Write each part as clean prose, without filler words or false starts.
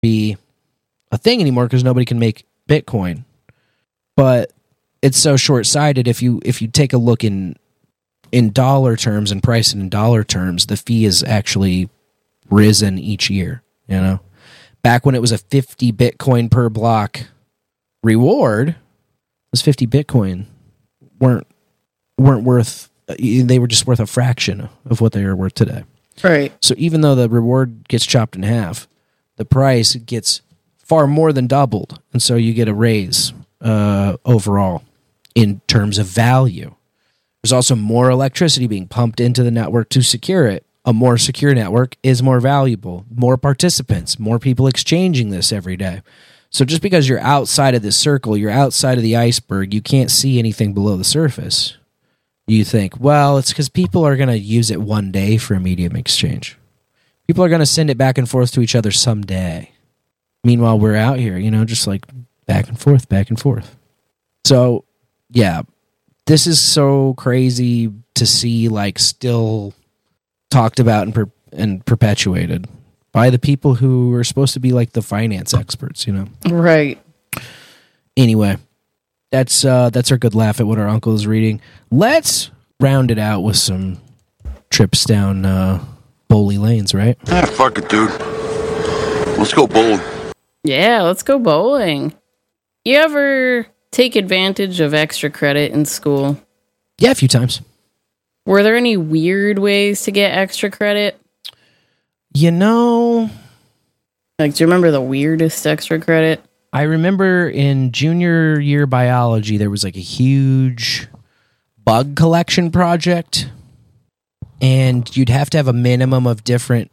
be a thing anymore because nobody can make Bitcoin. But it's so short-sighted. If you take a look in dollar terms and price it in dollar terms, the fee is actually risen each year. Back when it was a 50 Bitcoin per block reward, those 50 Bitcoin weren't worth. They were just worth a fraction of what they are worth today. Right. So even though the reward gets chopped in half, the price gets far more than doubled, and so you get a raise overall in terms of value. There's also more electricity being pumped into the network to secure it. A more secure network is more valuable. More participants, more people exchanging this every day. So just because you're outside of this circle, you're outside of the iceberg, you can't see anything below the surface. You think, well, it's because people are going to use it one day for a medium exchange. People are going to send it back and forth to each other someday. Meanwhile, we're out here, just like back and forth, back and forth. So, yeah, this is so crazy to see, like, still talked about and perpetuated by the people who are supposed to be like the finance experts, Right. Anyway, that's our good laugh at what our uncle is reading. Let's round it out with some trips down bowly lanes, right? Ah, fuck it, dude. Let's go bowling. Yeah, let's go bowling. You ever take advantage of extra credit in school? Yeah, a few times. Were there any weird ways to get extra credit? Like, do you remember the weirdest extra credit? I remember in junior year biology, there was like a huge bug collection project, and you'd have to have a minimum of different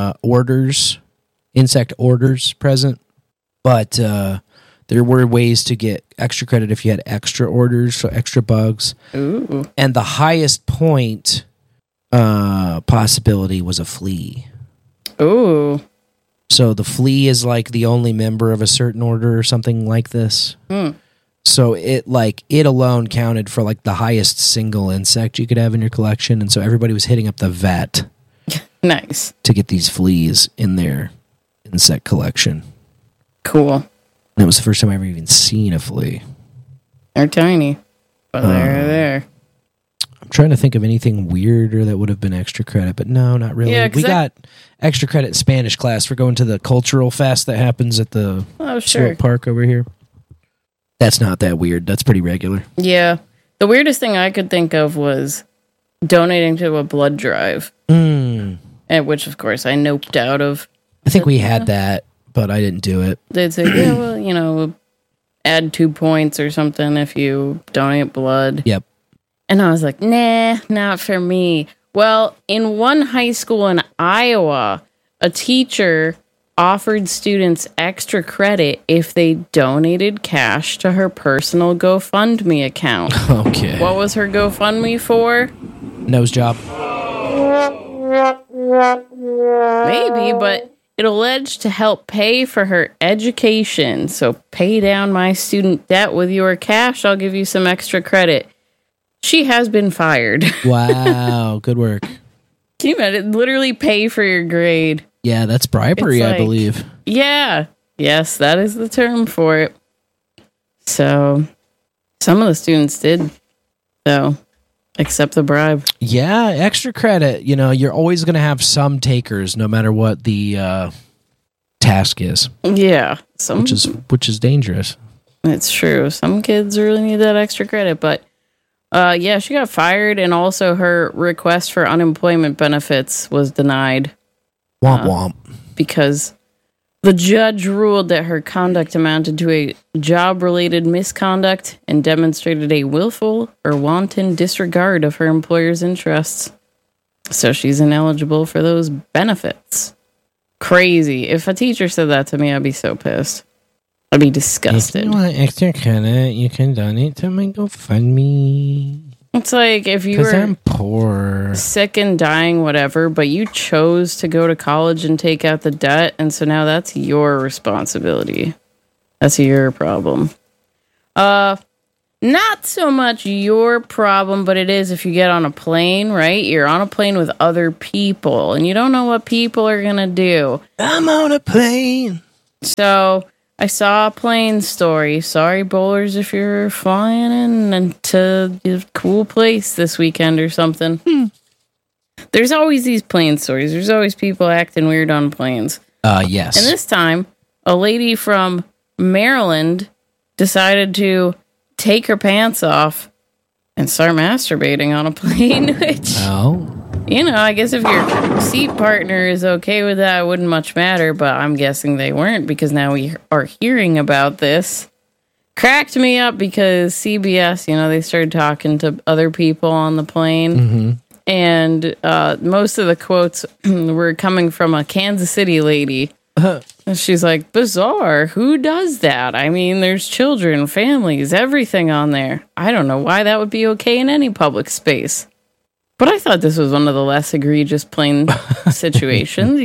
insect orders present. But there were ways to get extra credit if you had extra orders, so extra bugs. Ooh. And the highest point possibility was a flea. Ooh. So the flea is like the only member of a certain order or something like this. So it alone counted for like the highest single insect you could have in your collection. And so everybody was hitting up the vet. Nice. To get these fleas in their insect collection. Cool. And it was the first time I ever even seen a flea. They're tiny, but they're there. I'm trying to think of anything weirder that would have been extra credit, but no, not really. Yeah, we got extra credit in Spanish class for going to the cultural fest that happens at the Swope Park over here. That's not that weird. That's pretty regular. Yeah. The weirdest thing I could think of was donating to a blood drive. Which, of course, I noped out of. I think we had that, but I didn't do it. They'd say, yeah, well, add 2 points or something if you donate blood. Yep. And I was like, nah, not for me. Well, in one high school in Iowa, a teacher offered students extra credit if they donated cash to her personal GoFundMe account. Okay. What was her GoFundMe for? Nose job. Maybe, but it alleged to help pay for her education. So pay down my student debt with your cash. I'll give you some extra credit. She has been fired. Wow, good work. Can you imagine? Literally pay for your grade. Yeah, that's bribery, I believe. Yeah. Yes, that is the term for it. So, some of the students did, though, accept the bribe. Yeah, extra credit. You're always going to have some takers, no matter what the task is. Yeah. Which is dangerous. It's true. Some kids really need that extra credit, but yeah, she got fired, and also her request for unemployment benefits was denied. Womp womp. Because the judge ruled that her conduct amounted to a job-related misconduct and demonstrated a willful or wanton disregard of her employer's interests. So she's ineligible for those benefits. Crazy. If a teacher said that to me, I'd be so pissed. I'd be disgusted. If you want extra credit, you can donate to my GoFundMe. It's like if you 'Cause were I'm poor, sick and dying, whatever, but you chose to go to college and take out the debt, and so now that's your responsibility. That's your problem. Not so much your problem, but it is if you get on a plane, right? You're on a plane with other people, and you don't know what people are going to do. I'm on a plane. So I saw a plane story. Sorry, bowlers, if you're flying into a cool place this weekend or something. There's always these plane stories. There's always people acting weird on planes. Yes. And this time, a lady from Maryland decided to take her pants off and start masturbating on a plane, which, I guess if your seat partner is okay with that, it wouldn't much matter, but I'm guessing they weren't because now we are hearing about this. Cracked me up because CBS, they started talking to other people on the plane. Mm-hmm. And most of the quotes were coming from a Kansas City lady. And she's like, bizarre. Who does that? I mean, there's children, families, everything on there. I don't know why that would be okay in any public space. But I thought this was one of the less egregious plane situations,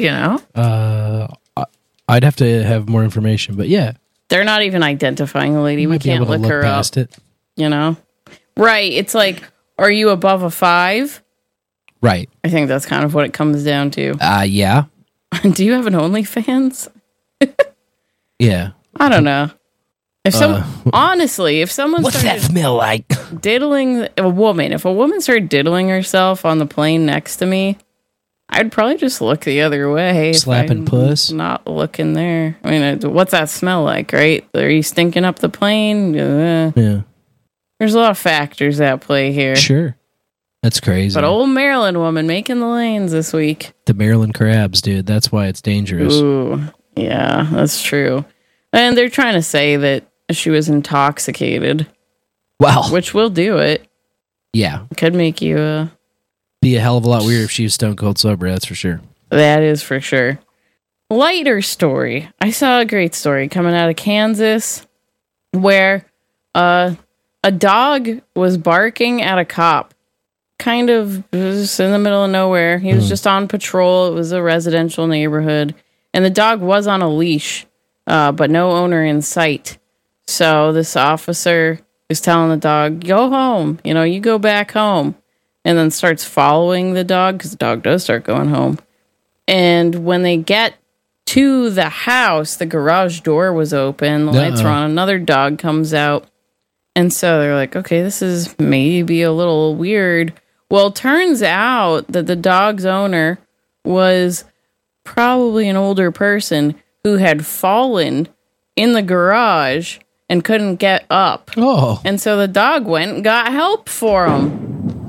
I'd have to have more information, but yeah. They're not even identifying the lady. We can't look her up. Right. It's like, are you above a 5? Right. I think that's kind of what it comes down to. Yeah. Do you have an OnlyFans? Yeah. I don't know. If someone what's that smell like? Diddling a woman, if a woman started diddling herself on the plane next to me, I'd probably just look the other way. Slapping puss? Not looking there. I mean, what's that smell like, right? Are you stinking up the plane? Yeah. There's a lot of factors at play here. Sure. That's crazy. But old Maryland woman making the lanes this week. The Maryland crabs, dude. That's why it's dangerous. Ooh, yeah, that's true. And they're trying to say that she was intoxicated. Well, which will do it. Yeah. Could make you be a hell of a lot weirder if she was stone cold sober, that's for sure. That is for sure. Lighter story. I saw a great story coming out of Kansas where a dog was barking at a cop. Kind of just in the middle of nowhere. He was just on patrol. It was a residential neighborhood. And the dog was on a leash, but no owner in sight. So this officer is telling the dog, go home. You go back home. And then starts following the dog because the dog does start going home. And when they get to the house, the garage door was open. The lights were on. Another dog comes out. And so they're like, okay, this is maybe a little weird. Well, it turns out that the dog's owner was probably an older person who had fallen in the garage and couldn't get up. Oh. And so the dog went and got help for him.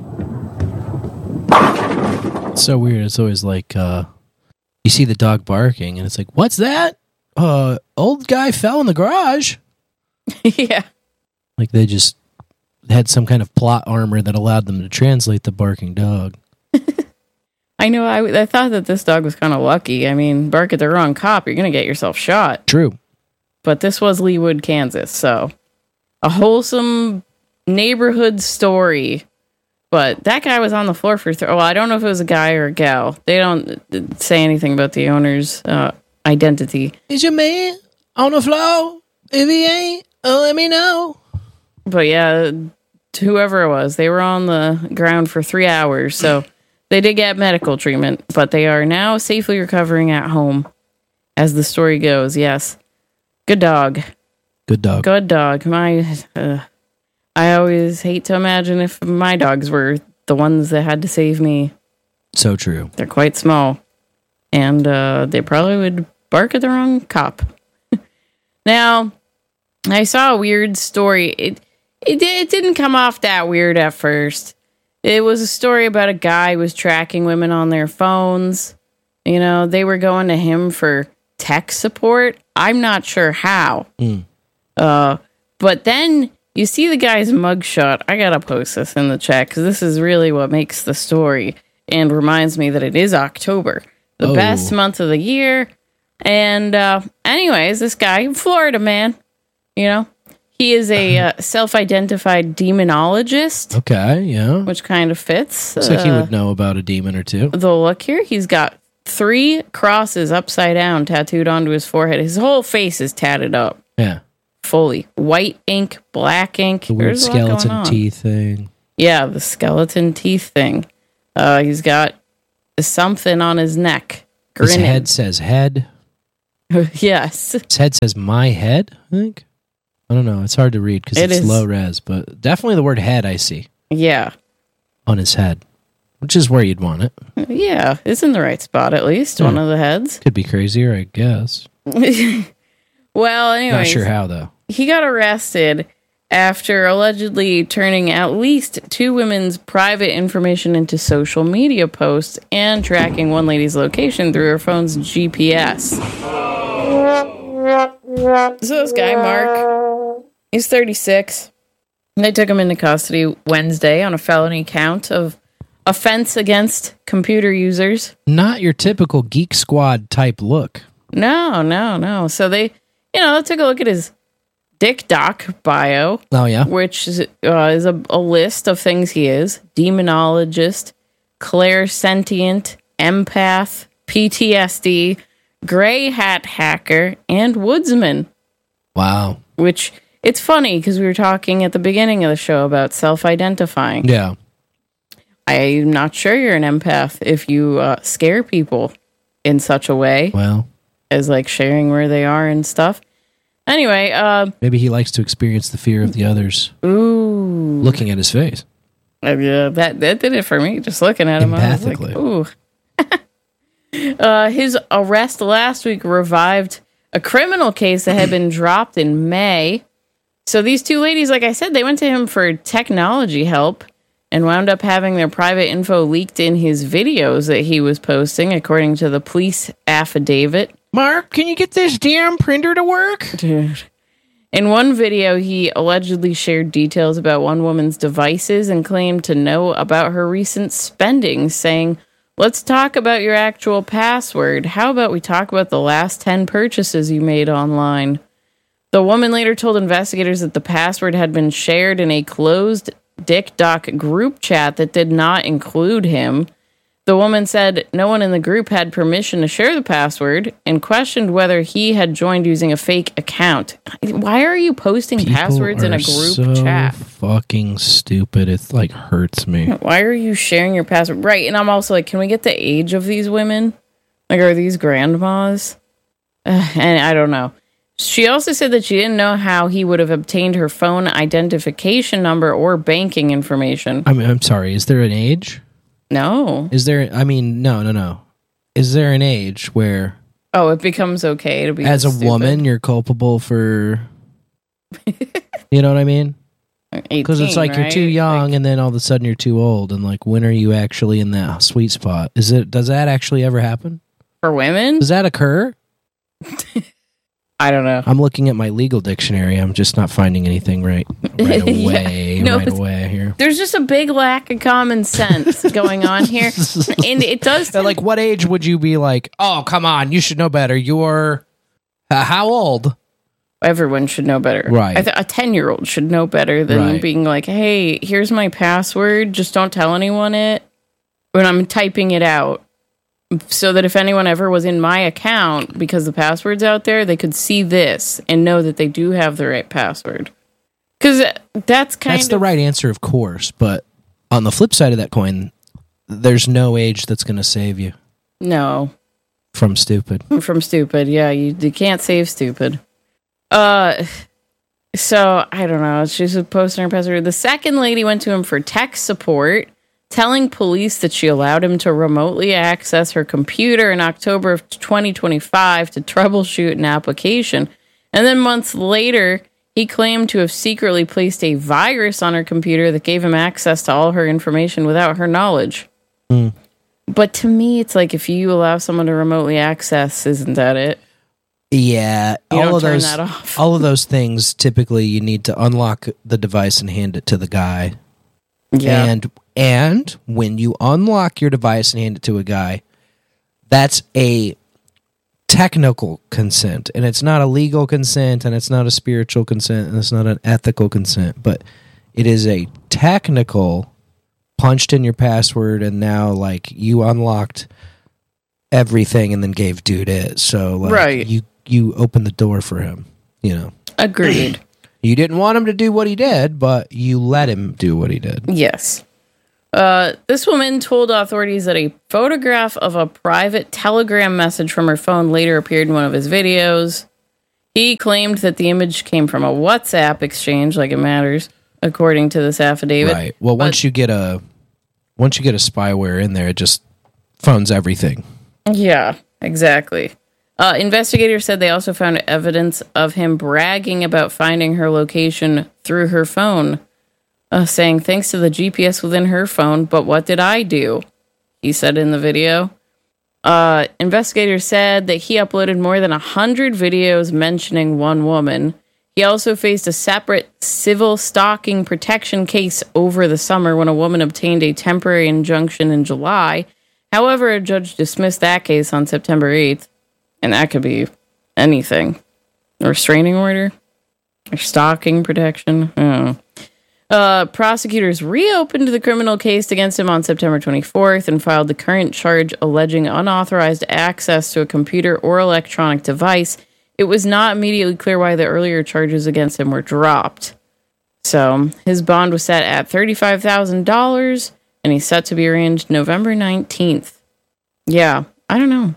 It's so weird. It's always like, you see the dog barking and it's like, what's that? Old guy fell in the garage. Yeah. Like they just had some kind of plot armor that allowed them to translate the barking dog. I know. I thought that this dog was kind of lucky. I mean, bark at the wrong cop, you're going to get yourself shot. True. But this was Leawood, Kansas, so a wholesome neighborhood story. But that guy was on the floor for well, I don't know if it was a guy or a gal. They don't say anything about the owner's identity. Is your man on the floor? If he ain't, let me know. But yeah, whoever it was, they were on the ground for 3 hours, so they did get medical treatment, but they are now safely recovering at home, as the story goes. Yes, good dog. Good dog. Good dog. I always hate to imagine if my dogs were the ones that had to save me. So true. They're quite small, and they probably would bark at the wrong cop. Now, I saw a weird story. It didn't come off that weird at first. It was a story about a guy who was tracking women on their phones. They were going to him for tech support. I'm not sure how. But then you see the guy's mugshot. I gotta post this in the chat because this is really what makes the story and reminds me that it is October, the best month of the year. And anyways, this guy, Florida man, he is a self-identified demonologist. Okay, yeah. Which kind of fits. Looks like he would know about a demon or two. The look here, he's got 3 crosses upside down tattooed onto his forehead. His whole face is tatted up. Yeah. Fully. White ink, black ink. The weird skeleton teeth thing. Yeah, the skeleton teeth thing. He's got something on his neck. Grinning. His head says head. Yes. His head says my head, I think. I don't know. It's hard to read because it's low res, but definitely the word head I see Yeah. on his head, which is where you'd want it. Yeah. It's in the right spot, at least. One of the heads. Could be crazier, I guess. Well, anyway. Not sure how, though. He got arrested after allegedly turning at least 2 women's private information into social media posts and tracking one lady's location through her phone's GPS. So this guy, Mark, he's 36. They took him into custody Wednesday on a felony count of offense against computer users. Not your typical Geek Squad type look. No. So they took a look at his Dick Doc bio. Oh, yeah? Which is a list of things he is. Demonologist, clairsentient, empath, PTSD, gray hat hacker, and woodsman. Wow. Which, it's funny because we were talking at the beginning of the show about self-identifying. Yeah. I'm not sure you're an empath if you scare people in such a way. Well. As like sharing where they are and stuff. Anyway, maybe he likes to experience the fear of the others. Ooh. Looking at his face. Yeah, that did it for me. Just looking at him, I was like, ooh. His arrest last week revived a criminal case that had been dropped in May. So these 2 ladies, like I said, they went to him for technology help and wound up having their private info leaked in his videos that he was posting, according to the police affidavit. Mark, can you get this damn printer to work? Dude. In one video, he allegedly shared details about one woman's devices and claimed to know about her recent spending, saying, "Let's talk about your actual password. How about we talk about the last 10 purchases you made online?" The woman later told investigators that the password had been shared in a closed Dick Doc group chat that did not include him. The woman said no one in the group had permission to share the password and questioned whether he had joined using a fake account. Why are you posting passwords in a group chat? Fucking stupid. It like hurts me. Why are you sharing your password? Right, and I'm also like, can we get the age of these women? Like, are these grandmas? And I don't know. She also said that she didn't know how he would have obtained her phone identification number or banking information. I mean, I'm sorry. Is there an age? No. Is there? I mean, no. Is there an age where? Oh, it becomes okay to be as stupid. A woman, you're culpable for. You know what I mean? Because it's like, right? You're too young, like, and then all of a sudden you're too old, and like, when are you actually in that sweet spot? Does that actually ever happen for women? Does that occur? I don't know. I'm looking at my legal dictionary. I'm just not finding anything right away. Yeah. No, right away here. There's just a big lack of common sense going on here, and it does. Like, what age would you be like? Oh, come on, you should know better. You're how old? Everyone should know better, right? A 10-year-old should know better than being like, "Hey, here's my password. Just don't tell anyone it when I'm typing it out." So that if anyone ever was in my account, because the password's out there, they could see this and know that they do have the right password. Because that's the right answer, of course. But on the flip side of that coin, there's no age that's going to save you. No. From stupid. From stupid, yeah. You can't save stupid. So, I don't know. She's posting her password. The second lady went to him for tech support, telling police that she allowed him to remotely access her computer in October of 2025 to troubleshoot an application. And then months later, he claimed to have secretly placed a virus on her computer that gave him access to all her information without her knowledge. Mm. But to me, it's like, if you allow someone to remotely access, isn't that it? Yeah. All of those things, typically you need to unlock the device and hand it to the guy. Yeah. And when you unlock your device and hand it to a guy, that's a technical consent, and it's not a legal consent, and it's not a spiritual consent, and it's not an ethical consent, but it is a technical punched in your password, and now like you unlocked everything and then gave dude it. So like, right. you opened the door for him, you know. Agreed. You didn't want him to do what he did, but you let him do what he did. Yes. This woman told authorities that a photograph of a private telegram message from her phone later appeared in one of his videos. He claimed that the image came from a WhatsApp exchange, like it matters, according to this affidavit. Right. Well, once you get a spyware in there, it just phones everything. Yeah, exactly. Investigators said they also found evidence of him bragging about finding her location through her phone, saying, thanks to the GPS within her phone, but what did I do? He said in the video. Investigators said that he uploaded more than 100 videos mentioning one woman. He also faced a separate civil stalking protection case over the summer when a woman obtained a temporary injunction in July. However, a judge dismissed that case on September 8th. And that could be anything. A restraining order? Or stalking protection? I don't know. Prosecutors reopened the criminal case against him on September 24th and filed the current charge alleging unauthorized access to a computer or electronic device. It was not immediately clear why the earlier charges against him were dropped. So, his bond was set at $35,000, and he's set to be arraigned November 19th. Yeah, I don't know.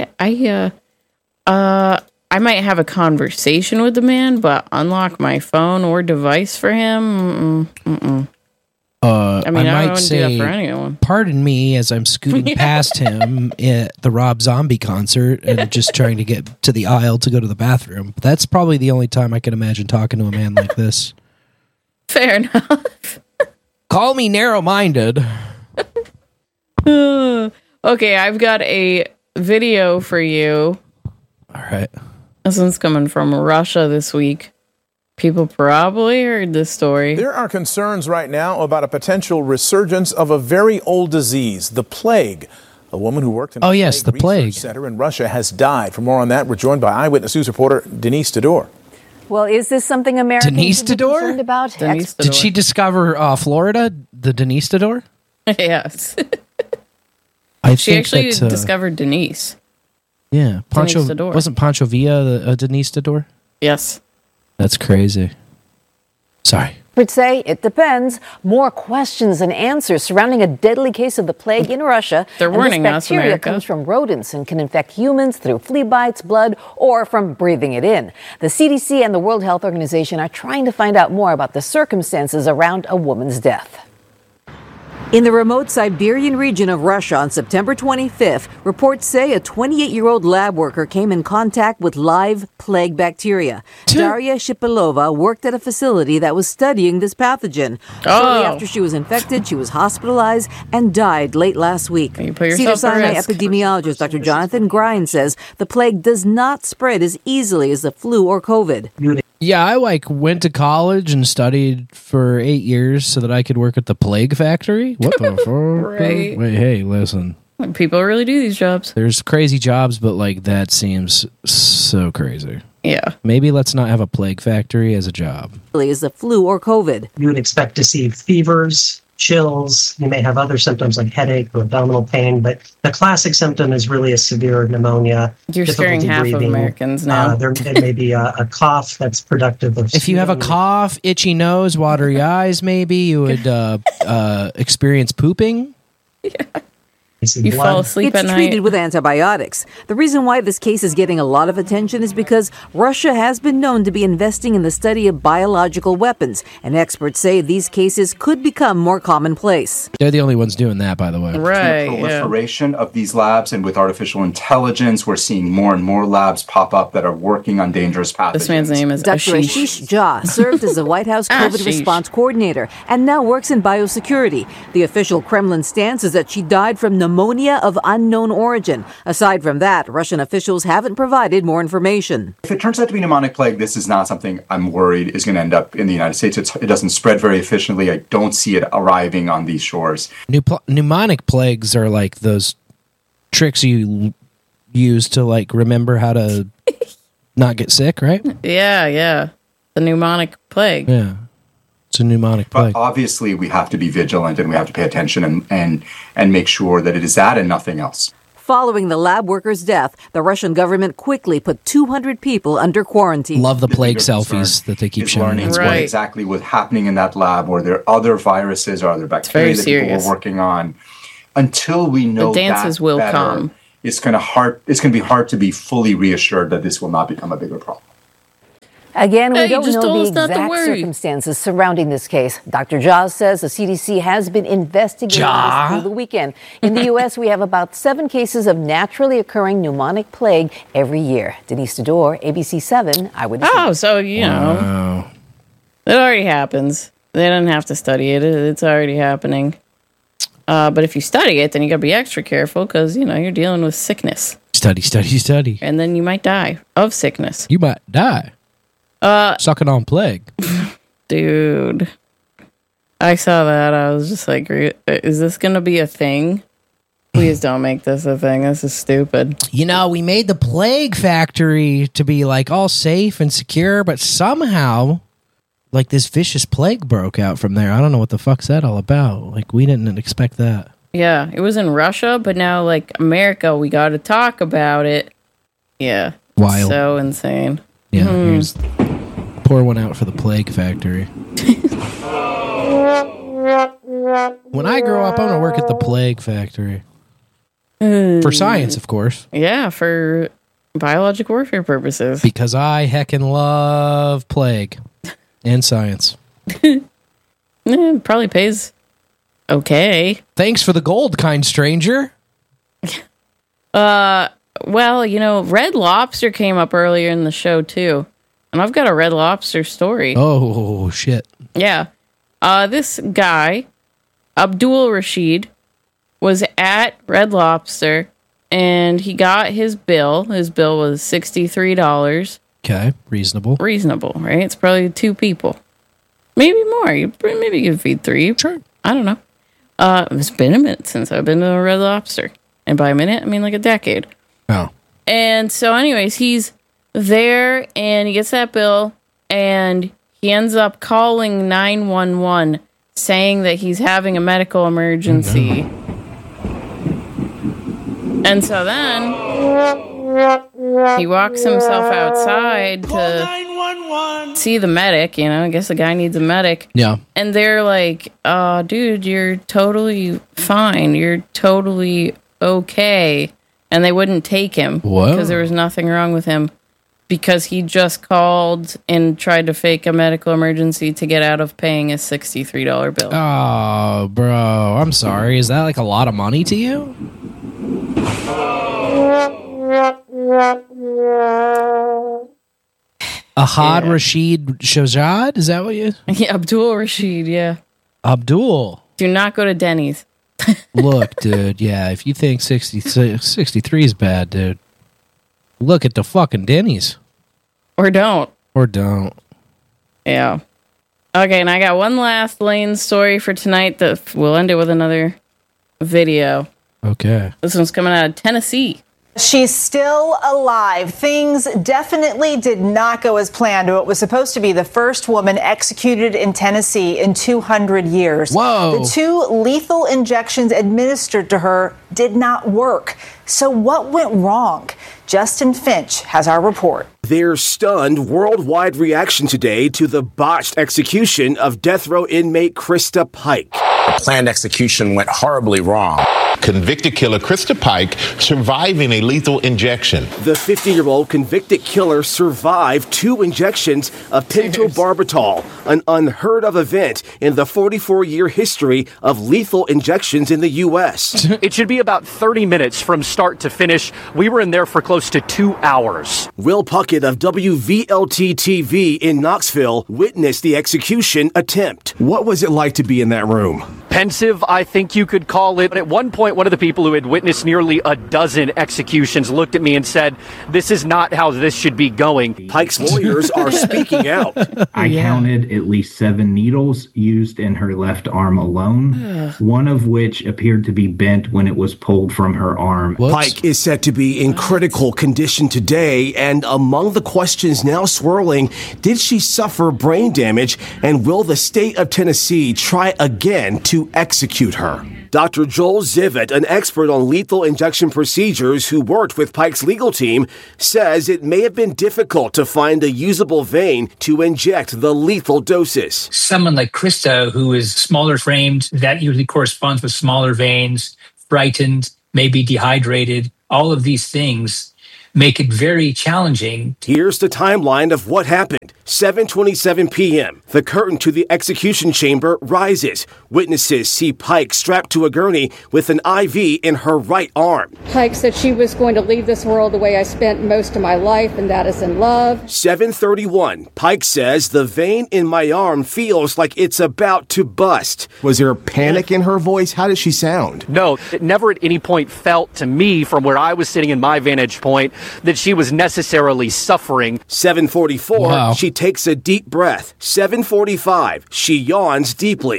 I might have a conversation with the man, but unlock my phone or device for him? I mean, I wouldn't do that for anyone. Pardon me as I'm scooting past him at the Rob Zombie concert and just trying to get to the aisle to go to the bathroom. That's probably the only time I can imagine talking to a man like this. Fair enough. Call me narrow-minded. Okay, I've got a video for you. All right. This one's coming from Russia this week. People probably heard this story. There are concerns right now about a potential resurgence of a very old disease, the plague. A woman who worked in a plague research center in Russia has died. For more on that, we're joined by Eyewitness News reporter Denise Todor. Well, is this something Americans Denise should be Todor? concerned about? Denise Todor. Did she discover Florida, the Denise Todor? Yes. She actually discovered Denise. Yeah, Denise Todor. Wasn't Pancho Villa a Denise Todor? Yes. That's crazy. Sorry. Would say it depends. More questions than answers surrounding a deadly case of the plague in Russia. They're warning us, This bacteria America. comes from rodents and can infect humans through flea bites, blood, or from breathing it in. The CDC and the World Health Organization are trying to find out more about the circumstances around a woman's death. In the remote Siberian region of Russia on September 25th, reports say a 28-year-old lab worker came in contact with live plague bacteria. Daria Shipilova worked at a facility that was studying this pathogen. Shortly after she was infected, she was hospitalized and died late last week. You put yourself Cedar at Sinai risk. epidemiologist Dr. Jonathan Grind says the plague does not spread as easily as the flu or COVID. Yeah, I went to college and studied for 8 years so that I could work at the plague factory. What the fuck? Right. Wait, hey, listen. People really do these jobs. There's crazy jobs, but that seems so crazy. Yeah. Maybe let's not have a plague factory as a job. Is the flu or COVID. You would expect to see fevers, chills. You may have other symptoms like headache or abdominal pain, but the classic symptom is really a severe pneumonia. You're scaring difficulty half of breathing. Americans now. There may be a cough that's productive of If you have a sputum. cough, itchy nose, watery eyes, maybe you would experience pooping. You fall asleep It's at night. treated with antibiotics. The reason why this case is getting a lot of attention is because Russia has been known to be investing in the study of biological weapons, and experts say these cases could become more commonplace. They're the only ones doing that, by the way. Right. Yeah. proliferation of these labs, and with artificial intelligence, we're seeing more and more labs pop up that are working on dangerous pathogens. This man's name is Dr. Ashish Jha served as the White House COVID Ashish. response coordinator and now works in biosecurity. The official Kremlin stance is that she died from pneumonia of unknown origin. Aside from that, Russian officials haven't provided more information. If it turns out to be pneumonic plague, this is not something I'm worried is going to end up in the United States. It doesn't spread very efficiently. I don't see it arriving on these shores. Mnemonic plagues are like those tricks you use to remember how to not get sick, right? Yeah. The pneumonic plague. Yeah. It's a pneumonic But plague. obviously, we have to be vigilant and we have to pay attention and make sure that it is that and nothing else. Following the lab worker's death, the Russian government quickly put 200 people under quarantine. Love the plague selfies that they keep showing. Learning what exactly was happening in that lab, or there are other viruses or other bacteria that people were working on. Until we know the dances will better, come. It's going to be hard to be fully reassured that this will not become a bigger problem. Again, we don't know the exact circumstances surrounding this case. Dr. Jha says the CDC has been investigating this through the weekend. In the U.S., we have about 7 cases of naturally occurring pneumonic plague every year. Denise Dodor, ABC 7 Eyewitness. Oh, so, you know, it already happens. They don't have to study it. It's already happening. But if you study it, then you got to be extra careful because, you know, you're dealing with sickness. Study. And then you might die of sickness. You might die. Sucking on plague. Dude. I saw that. I was just like, is this going to be a thing? Please don't make this a thing. This is stupid. You know, we made the plague factory to be like all safe and secure, but somehow, like, this vicious plague broke out from there. I don't know what the fuck's that all about. Like, we didn't expect that. Yeah, it was in Russia, but now, like, America, we got to talk about it. Yeah. Wild. So insane. Yeah, here's... Pour one out for the plague factory. When I grow up, I'm going to work at the plague factory. For science, of course. Yeah, for biologic warfare purposes. Because I heckin' love plague and science. Probably pays okay. Thanks for the gold, kind stranger. Well, you know, Red Lobster came up earlier in the show, too. And I've got a Red Lobster story. Oh, shit. Yeah. This guy, Abdul Rashid, was at Red Lobster, and he got his bill. His bill was $63. Okay, reasonable. Reasonable, right? It's probably 2 people. Maybe more. Maybe you can feed 3. Sure. I don't know. It's been a minute since I've been to a Red Lobster. And by a minute, I mean like a decade. Oh. And so anyways, he's there and he gets that bill and he ends up calling 911 saying that he's having a medical emergency. Oh, no. And so then he walks himself outside to see the medic, you know, I guess the guy needs a medic. Yeah. And they're like, dude, you're totally fine. You're totally okay. And they wouldn't take him because there was nothing wrong with him because he just called and tried to fake a medical emergency to get out of paying a $63 bill. Oh, bro. I'm sorry. Is that like a lot of money to you? Ahad Rashid Shahzad? Is that what you... Yeah, Abdul Rashid, yeah. Abdul. Do not go to Denny's. Look, dude, yeah, if you think 63 is bad, dude, look at the fucking Denny's. Or don't. Yeah. Okay, and I got one last Lane story for tonight that we'll end it with another video. Okay. This one's coming out of Tennessee. She's still alive. Things definitely did not go as planned. What was supposed to be the first woman executed in Tennessee in 200 years. Whoa. The 2 lethal injections administered to her did not work. So what went wrong? Justin Finch has our report. There's stunned worldwide reaction today to the botched execution of death row inmate Krista Pike. The planned execution went horribly wrong. Convicted killer Krista Pike surviving a lethal injection. The 50-year-old convicted killer survived 2 injections of pentobarbital, an unheard-of event in the 44-year history of lethal injections in the U.S. It should be about 30 minutes from start to finish. We were in there for close to 2 hours. Will Puckett of WVLT-TV in Knoxville witnessed the execution attempt. What was it like to be in that room? Pensive, I think you could call it. At one point, one of the people who had witnessed nearly a dozen executions looked at me and said, "This is not how this should be going." Pike's lawyers are speaking out. I counted at least 7 needles used in her left arm alone, one of which appeared to be bent when it was pulled from her arm. Pike is said to be in critical condition today, and among the questions now swirling, did she suffer brain damage, and will the state of Tennessee try again to execute her. Dr. Joel Zivit, an expert on lethal injection procedures who worked with Pike's legal team, says it may have been difficult to find a usable vein to inject the lethal doses. Someone like Krista, who is smaller framed, that usually corresponds with smaller veins, frightened, maybe dehydrated, all of these things make it very challenging. Here's the timeline of what happened. 7:27 p.m. The curtain to the execution chamber rises. Witnesses see Pike strapped to a gurney with an IV in her right arm. Pike said she was going to leave this world the way I spent most of my life, and that is in love. 7:31. Pike says the vein in my arm feels like it's about to bust. Was there panic in her voice? How did she sound? No, it never at any point felt to me from where I was sitting in my vantage point that she was necessarily suffering. 7:44. Wow. She takes a deep breath. 7:45. She yawns deeply.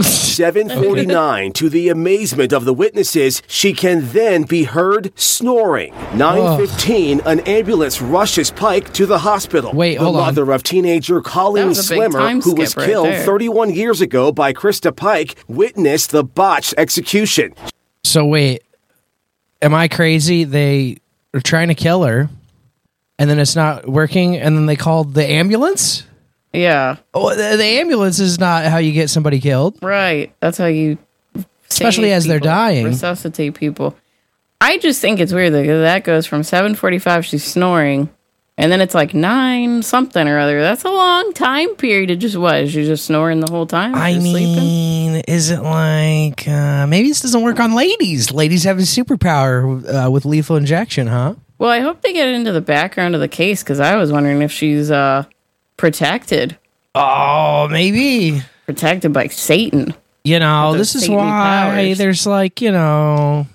7:49. To the amazement of the witnesses, she can then be heard snoring. 9:15. An ambulance rushes Pike to the hospital. Wait, hold on. on. The mother of teenager Colleen Slimmer, who was killed 31 years ago by Krista Pike, witnessed the botched execution. So wait, am I crazy? They are trying to kill her, and then it's not working, and then they called the ambulance? Yeah. Oh, the ambulance is not how you get somebody killed. Right. That's how you especially as they're dying. Resuscitate people. I just think it's weird that goes from 7:45, she's snoring, and then it's like 9 something or other. That's a long time period. It just was. She's just snoring the whole time. I mean, is it like maybe this doesn't work on ladies? Ladies have a superpower with lethal injection, huh? Well, I hope they get into the background of the case, because I was wondering if she's protected. Oh, maybe protected by Satan. You know, this is why there's like, you know,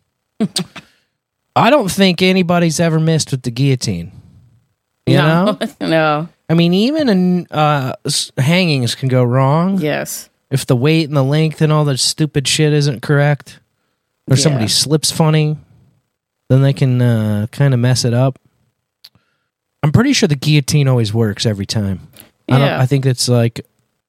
I don't think anybody's ever missed with the guillotine. You know? No. I mean, even hangings can go wrong. Yes. If the weight and the length and all that stupid shit isn't correct, or somebody slips funny, then they can kind of mess it up. I'm pretty sure the guillotine always works every time. Yeah. I think it's like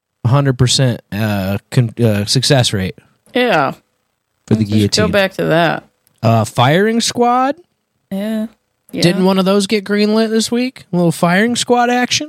100% success rate. Yeah. For the guillotine. Go back to that. Firing squad? Yeah. Didn't one of those get greenlit this week? A little firing squad action?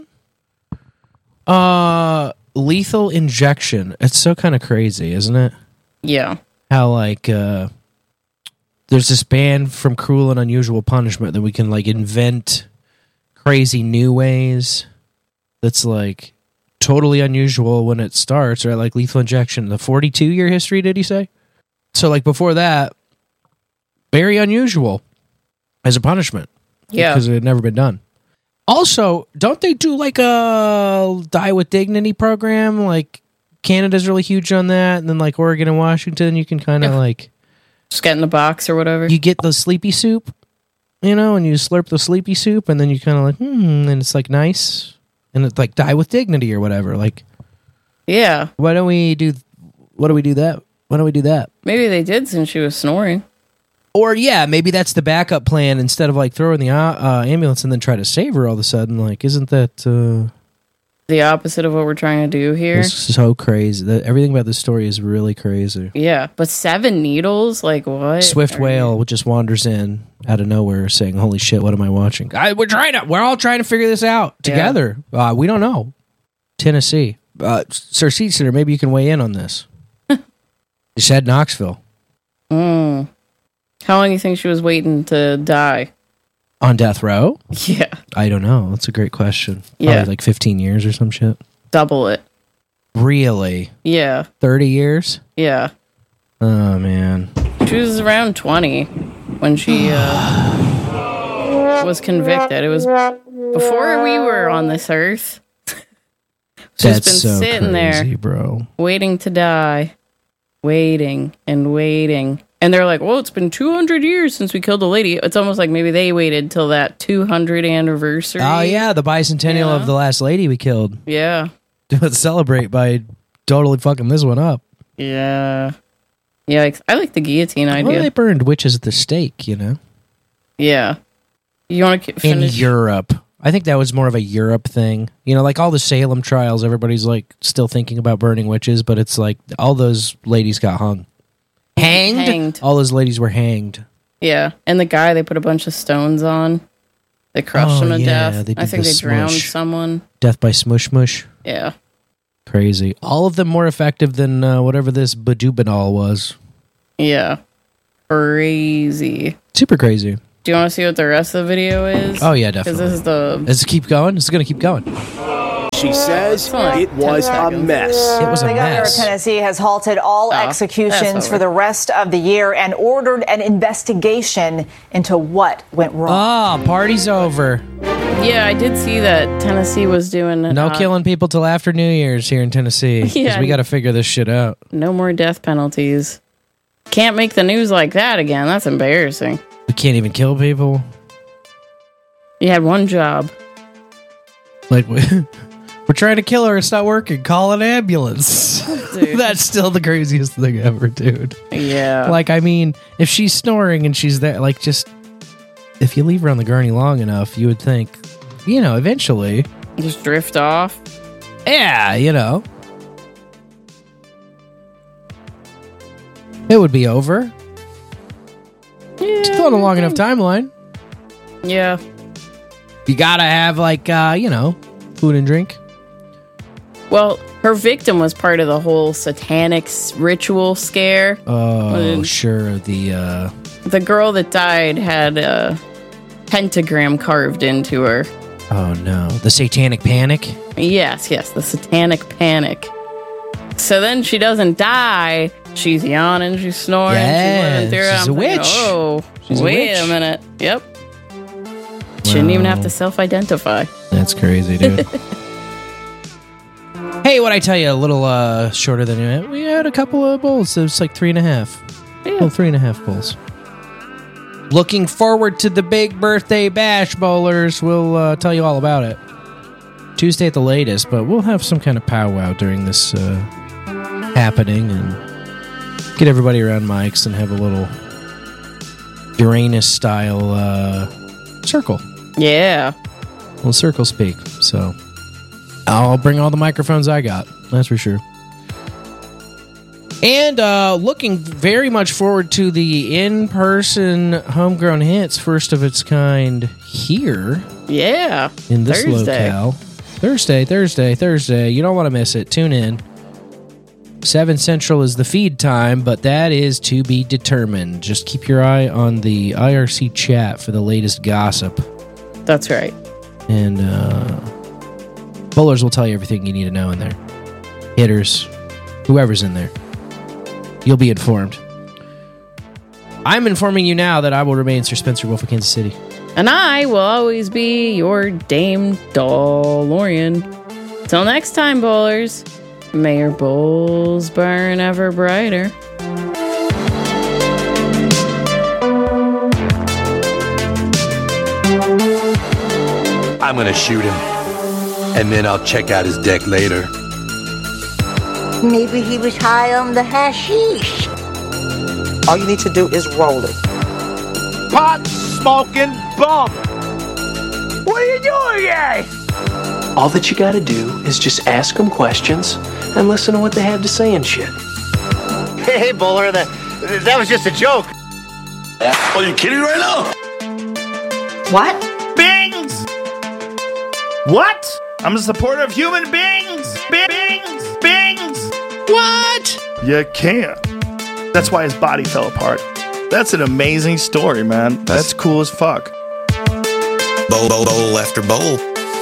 Lethal injection. It's so kind of crazy, isn't it? Yeah. How like there's this band from Cruel and Unusual Punishment that we can like invent crazy new ways that's like totally unusual when it starts, right? Like lethal injection. The 42-year history, did he say? So like before that, very unusual as a punishment. Yeah. Because it had never been done. Also, don't they do like a Die with Dignity program? Like Canada's really huge on that. And then like Oregon and Washington, you can kind of like... Just get in the box or whatever. You get the sleepy soup, you know, and you slurp the sleepy soup and then you kind of like, and it's like nice. And it's like Die with Dignity or whatever. Like, yeah. Why don't we do that? Why don't we do that? Maybe they did since she was snoring. Or, yeah, maybe that's the backup plan instead of, like, throwing the ambulance and then try to save her all of a sudden. Like, isn't that... the opposite of what we're trying to do here? It's so crazy. Everything about this story is really crazy. Yeah, but 7 needles? Like, what? Swift whale just wanders in out of nowhere saying, holy shit, what am I watching? We're all trying to figure this out together. Yeah. We don't know. Tennessee. Sir Seatsitter, maybe you can weigh in on this. They said Knoxville. How long do you think she was waiting to die? On death row? Yeah. I don't know. That's a great question. Yeah. Probably like 15 years or some shit. Double it. Really? Yeah. 30 years? Yeah. Oh, man. She was around 20 when she was convicted. It was before we were on this earth. She's been so sitting crazy, there, bro. waiting to die. Waiting and waiting. And they're like, well, it's been 200 years since we killed a lady. It's almost like maybe they waited till that 200 anniversary. Oh, yeah, the bicentennial of the last lady we killed. Yeah. To celebrate by totally fucking this one up. Yeah. Yeah, I like the guillotine idea. Well, they burned witches at the stake, you know? Yeah. You want to finish? In Europe. I think that was more of a Europe thing. You know, like all the Salem trials, everybody's like still thinking about burning witches, but it's like all those ladies got hung. Hanged? All those ladies were hanged. Yeah. And the guy they put a bunch of stones on. They crushed him to death. I think they drowned someone. Death by smush mush. Yeah. Crazy. All of them more effective than whatever this Badubanol was. Yeah. Crazy. Super crazy. Do you want to see what the rest of the video is? Oh, yeah, definitely. Because this is the... Does it keep going? It's going to keep going. She says it was a mess. It was a mess. The governor of Tennessee has halted all executions for the rest of the year and ordered an investigation into what went wrong. Oh, party's over. Yeah, I did see that Tennessee was doing... No killing people till after New Year's here in Tennessee. Because we got to figure this shit out. No more death penalties. Can't make the news like that again. That's embarrassing. We can't even kill people. You had one job. Like... We're trying to kill her. It's not working. Call an ambulance. That's still the craziest thing ever, dude. Yeah. Like, I mean, if she's snoring and she's there, like, just... If you leave her on the gurney long enough, you would think, you know, eventually... Just drift off? Yeah, you know. It would be over. Yeah. It's on a long enough timeline. Yeah. You gotta have, like, you know, food and drink. Well, her victim was part of the whole satanic ritual scare. Oh, sure. The girl that died had a pentagram carved into her. Oh, no. The satanic panic? Yes, the satanic panic. So then she doesn't die. She's yawning, she's snoring, yeah, she's living through it. She's a witch. Oh, she's wait a minute. Yep. She didn't even have to self-identify. That's crazy, dude. Hey, what'd I tell you? A little shorter than that. We had a couple of bowls. It was like 3.5. Yeah. Well, 3.5 bowls. Looking forward to the big birthday bash, bowlers. We'll tell you all about it. Tuesday at the latest, but we'll have some kind of powwow during this happening and get everybody around mics and have a little Uranus-style circle. Yeah. Well, circle speak, so... I'll bring all the microphones I got. That's for sure. And looking very much forward to the in-person Homegrown Hits, first of its kind here. Yeah. In this locale. Thursday. You don't want to miss it. Tune in. 7 Central is the feed time, but that is to be determined. Just keep your eye on the IRC chat for the latest gossip. That's right. And bowlers will tell you everything you need to know in there. Hitters, whoever's in there. You'll be informed. I'm informing you now that I will remain Sir Spencer Wolf of Kansas City. And I will always be your Dame DeLorean. Till next time, bowlers, may your bowls burn ever brighter. I'm gonna shoot him, and then I'll check out his deck later. Maybe he was high on the hashish. All you need to do is roll it. Pot smoking bum! What are you doing, guys? All that you gotta do is just ask them questions and listen to what they have to say and shit. Hey, bowler, that was just a joke. Are you kidding right now? What? Bings! What? I'm a supporter of human beings! Bings! What? You can't. That's why his body fell apart. That's an amazing story, man. That's cool as fuck. Bowl after bowl.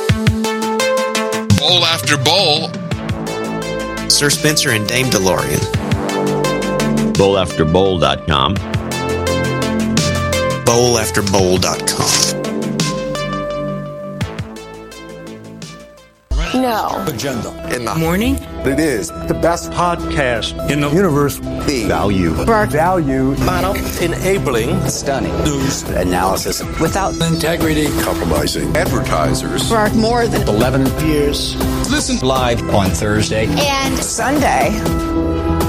Bowl after bowl. Sir Spencer and Dame DeLorean. Bowlafterbowl.com. Bowlafterbowl.com. No. Agenda. In the morning? It is the best podcast in the universe. Value. Value. Model. Enabling. Stunning. News. Analysis. Without integrity. Compromising. Advertisers. For more than 11 years. Listen live on Thursday and Sunday.